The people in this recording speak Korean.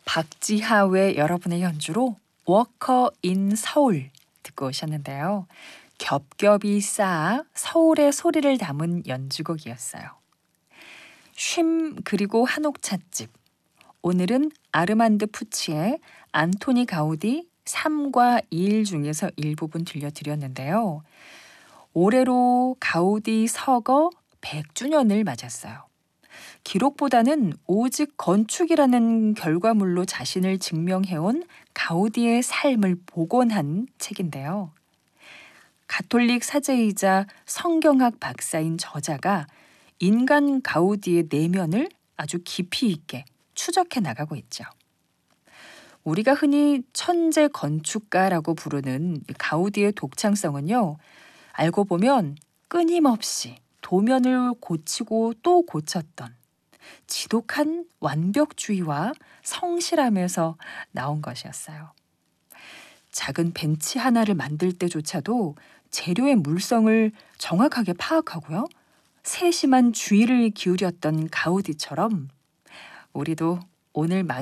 박지하의 여러분의 연주로 워커 인 서울 듣고 오셨는데요. 겹겹이 쌓아 서울의 소리를 담은 연주곡이었어요. 쉼 그리고 한옥 찻집. 오늘은 아르만드 푸치의 안토니 가우디 3과 2일 중에서 일부분 들려드렸는데요. 올해로 가우디 서거 100주년을 맞았어요. 기록보다는 오직 건축이라는 결과물로 자신을 증명해온 가우디의 삶을 복원한 책인데요. 가톨릭 사제이자 성경학 박사인 저자가 인간 가우디의 내면을 아주 깊이 있게 추적해 나가고 있죠. 우리가 흔히 천재 건축가라고 부르는 가우디의 독창성은요, 알고 보면 끊임없이 도면을 고치고 또 고쳤던 지독한 완벽주의와 성실함에서 나온 것이었어요. 작은 벤치 하나를 만들 때조차도 재료의 물성을 정확하게 파악하고요. 세심한 주의를 기울였던 가우디처럼 우리도 오늘